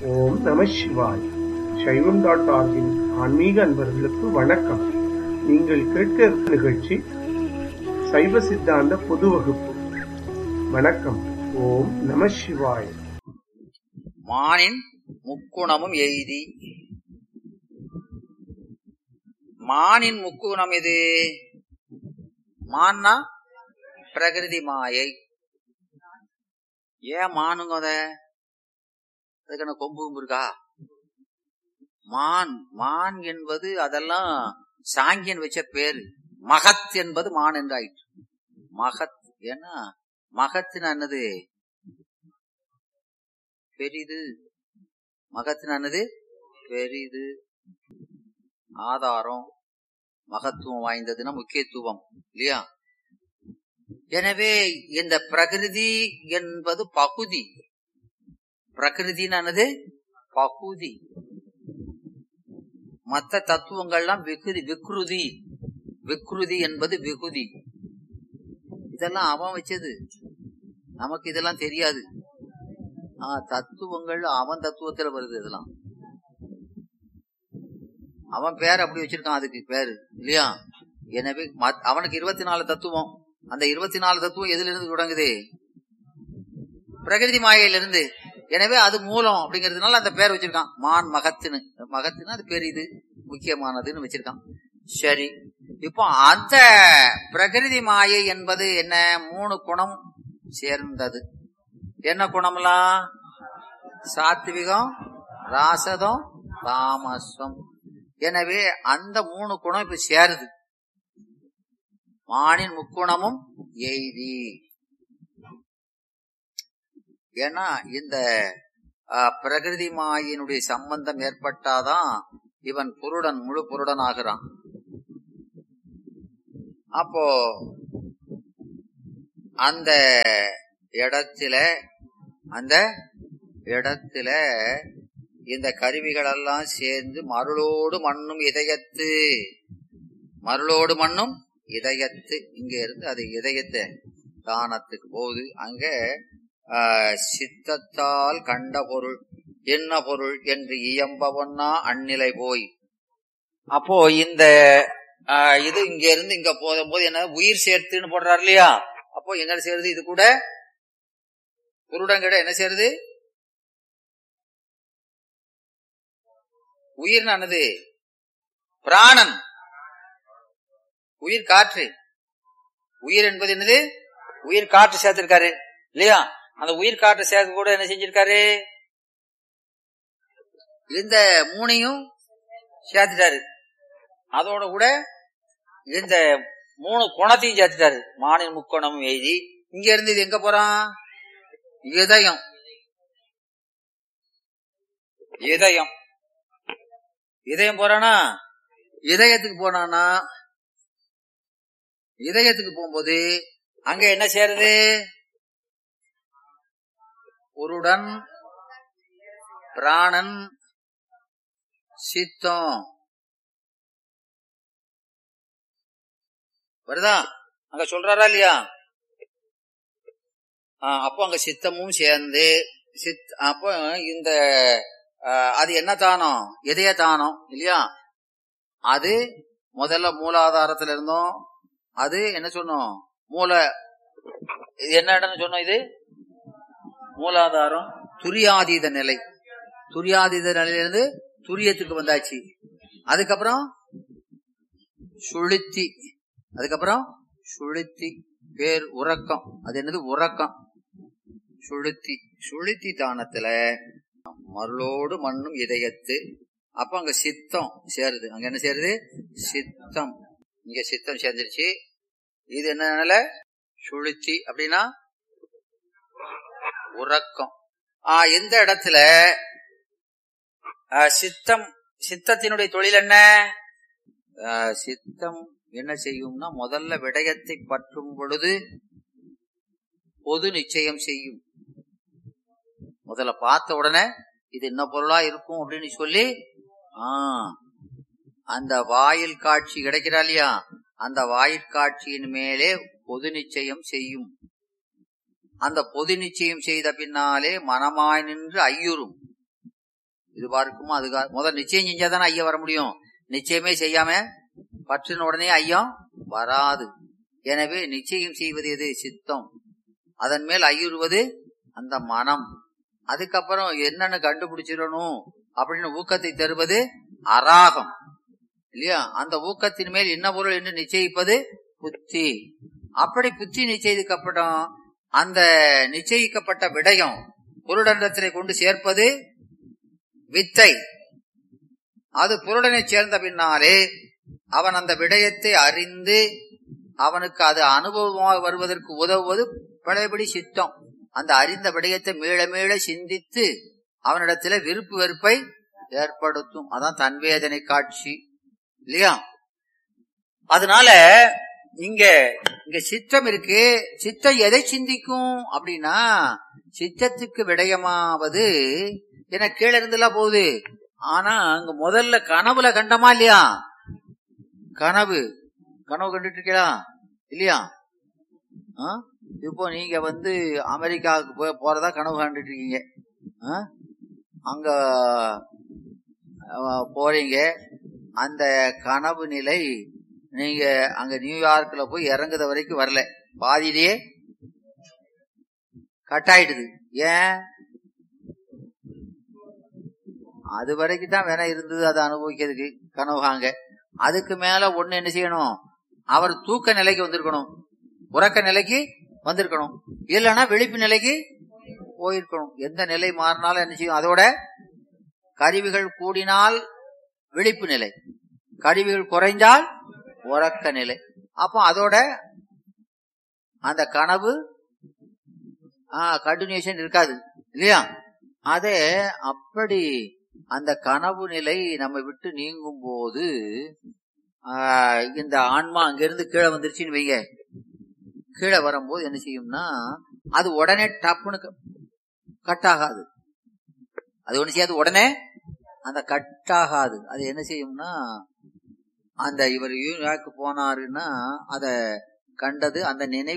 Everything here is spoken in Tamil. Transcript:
ஓம் நம சிவாய். சைவம்.org-இன் ஆன்மீக அன்பர்களுக்கு வணக்கம். நீங்கள் கேட்க இருக்கும் நிகழ்ச்சி சைவ சித்தாந்த பொது வகுப்பு. வணக்கம். ஓம் நம சிவாய். மானின் முக்குணமும் எய்தி. மானின் முக்குணம் எது? மான்னா பிரகிருதி மாயை. ஏன் மானுங்க அத? அதுக்கான கொம்பும் இருக்கா? மான் மான் என்பது அதெல்லாம் சாங்கியன் வச்ச பேரு. மகத் என்பது மான் என்றாயிற்று. மகத் ஏன்னா மகத்தின் என்னது? பெரிது. மகத்தின் என்னது? பெரிது. ஆதாரம் மகத்துவம் வாய்ந்ததுன்னா முக்கியத்துவம் இல்லையா? எனவே இந்த பிரகிருதி என்பது பகுதி. பிரகிருதின்னு பகுதி. மற்ற தத்துவங்கள்லாம் விகுதி. விக்ருதி. விக்ருதி என்பது விகுதி. இதெல்லாம் அவன் வச்சது, நமக்கு இதெல்லாம் தெரியாது. தத்துவங்கள் அவன் தத்துவத்துல வருது. இதெல்லாம் அவன் பேர் அப்படி வச்சிருக்கான், அதுக்கு பேரு இல்லையா? எனவே அவனுக்கு 24 தத்துவம். அந்த 24 தத்துவம் எதுல இருந்து தொடங்குது? பிரகிருதி மாயையிலிருந்து. எனவே அது மூலம் அப்படிங்கிறதுனால அந்த பேர் வச்சிருக்கான், மான் மகத்துன்னு. மகத்துன்னு அது பெரிது, முக்கியமானதுன்னு வச்சிருக்கான். சரி, இப்போ அந்த பிரகிருதி மாயை என்பது என்ன? 3 குணம் சேர்ந்தது. என்ன குணம்லாம்? சாத்விகம், ராசதம், தாமசம். எனவே அந்த 3 குணம் இப்ப சேருது. மானின் முக்குணமும் எய்தி. ஏன்னா இந்த பிரகிருதி மாயினுடைய சம்பந்தம் ஏற்பட்டாதான் இவன் புருடன், முழு புருடன் ஆகிறான். அப்போ அந்த இடத்துல இந்த கருவிகள் எல்லாம் சேர்ந்து மருளோடு மண்ணும் இதயத்து. மருளோடு மண்ணும் இதயத்து. இங்க இருந்து அது இதயத்தை தானத்துக்கு போகுது. அங்க சித்தத்தால் கண்ட பொருள் என்ன பொருள் என்று இயம்பவன்னா அந்நிலை போய். அப்போ இந்த இது இங்க இருந்து இங்க போகும்போது என்ன? உயிர் சேர்த்துன்னு போடுறாரு இல்லையா? அப்போ எங்க சேருது? இது கூட புருடங்கிட என்ன சேருது? உயிர் என்னது? பிராணன். உயிர் காற்று. உயிர் என்பது என்னது? உயிர் காற்று சேர்த்திருக்காரு இல்லையா? அந்த உயிர் காற்று சேர்த்து கூட என்ன செஞ்சிருக்காரு? இந்த 3ஐயும் சேர்த்துட்டாரு. அதோட கூட இந்த 3 குணத்தையும் சேர்த்துட்டாரு. மானின் முக்கோணமும் எழுதி இங்க இருந்து இது எங்க போறான்? இதயம். இதயம் இதயம் போறானா? இதயத்துக்கு போனானா? இதயத்துக்கு போகும்போது அங்க என்ன சேருது? புருடன், பிராணன், சித்தம் வருதா? அங்க சொல்றாரா இல்லையா? அப்போ அங்க சித்தமும் சேர்ந்து அப்போ இந்த அது என்ன தானம்? இதய தானம் இல்லையா? அது முதல்ல மூலாதாரத்துல இருந்தோம். அது என்ன சொன்னோம்? இது என்ன இடம்னு சொன்னோம்? இது மூலாதாரம். துரியாதீத நிலை. துரியாதீத நிலையிலிருந்து துரியத்துக்கு வந்தாச்சு. அதுக்கப்புறம் சுளுத்தி. அதுக்கப்புறம் சுளுத்தி பேர் உறக்கம். அது என்னது? உறக்கம். சுளுத்தி. சுளுத்தி தானத்துல மருளோடு மண்ணும் இதயத்து. அப்ப அங்க சித்தம் சேருது. அங்க என்ன சேருது? சித்தம். இங்க சித்தம் சேர்ந்துருச்சு. இது என்ன? சுளுத்தி. அப்படின்னா உறக்கம். எந்த இடத்துல சித்தத்தினுடைய தொழில் என்ன? சித்தம் என்ன செய்யும்னா, முதல்ல விடயத்தை பற்றும் பொழுது பொது நிச்சயம் செய்யும். முதல்ல பார்த்த உடனே இது என்ன பொருளா இருக்கும் அப்படின்னு சொல்லி அந்த வாயில் காட்சி கிடைக்கிறா இல்லையா? அந்த வாயிற்காட்சியின் மேலே பொது நிச்சயம் செய்யும். அந்த பொது நிச்சயம் செய்த பின்னாலே மனமாய் நின்று ஐயுறும். இதுவா இருக்குமோ அதுக்கா முதல் நிச்சயம் செஞ்சாதானே ஐயம் வர முடியும். நிச்சயமே செய்யாம பற்றின உடனே ஐயம் வராது. எனவே நிச்சயம் செய்வது எது? சித்தம். அதன் மேல் ஐயுறுவது அந்த மனம். அதுக்கப்புறம் என்னன்னு கண்டுபிடிச்சிடணும் அப்படின்னு ஊக்கத்தை தருவது அராகம் இல்லையா? அந்த ஊக்கத்தின் மேல் என்ன பொருள் என்று நிச்சயிப்பது புத்தி. அப்படி புத்தி நிச்சயிக்க அப்புறம் அந்த நிச்சயிக்கப்பட்ட விடயம் பொருடண்டத்திலே கொண்டு சேர்ப்பது வித்தை. அது பொருடனை சேர்ந்த பின்னாலே அவன் அந்த விடயத்தை அறிந்து அவனுக்கு அது அனுபவமாக வருவதற்கு உதவுவது பழையபடி சித்தம். அந்த அறிந்த விடயத்தை மீள மீள சிந்தித்து அவனிடத்துல விருப்பு வெறுப்பை ஏற்படுத்தும். அதான் தன்வேதனை காட்சி இல்லையா? அதனால இங்க சித்தம் இருக்கு. சித்தம் எதை சிந்திக்கும் அப்படின்னா, சித்தத்துக்கு விடயமாவது என கீழே இருந்துலாம் போகுது. ஆனா அங்க முதல்ல கனவுல கண்டமா இல்லையா? கனவு கண்டுட்டு இருக்கா இல்லையா? இப்போ நீங்க அமெரிக்காவுக்கு போறதா கனவு கண்டுட்டு இருக்கீங்க. அங்க போறீங்க. அந்த கனவு நிலை நீங்க அங்க நியூயார்க்ல போய் இறங்குத வரைக்கும் வரல, பாதியிலேயே கட் ஆயிடுது. ஏன்? அது வரைக்கும் தான் வேணா இருந்தது அதை அனுபவிக்கிறதுக்கு கனவுகாங்க. அதுக்கு மேல ஒண்ணு என்ன செய்யணும்? அவர் தூக்க நிலைக்கு வந்திருக்கணும், உறக்க நிலைக்கு வந்திருக்கணும், இல்லைன்னா விழிப்பு நிலைக்கு போயிருக்கணும். எந்த நிலை மாறினாலும் என்ன செய்யும்? அதோட கருவிகள் கூடினால் விழிப்பு நிலை, கருவிகள் குறைஞ்சால் உறக்க நிலை. அப்போ அதோட அந்த கனவு கண்டினியூஷன் இருக்காது இல்லையா? அதே அப்படி அந்த கனவு நிலை நம்ம விட்டு நீங்கும் போது இந்த ஆன்மா அங்கிருந்து கீழே வந்துருச்சுன்னு வைங்க. கீழே வரும்போது என்ன செய்யும்னா, அது உடனே டப்புன்னு கட் ஆகாது. அது ஒண்ணு செய்யாது, உடனே அந்த கட் ஆகாது. அது என்ன செய்யும்னா, அந்த இவர் நியூயார்க்கு போனாருன்னா அத கண்டது அந்த நினைவு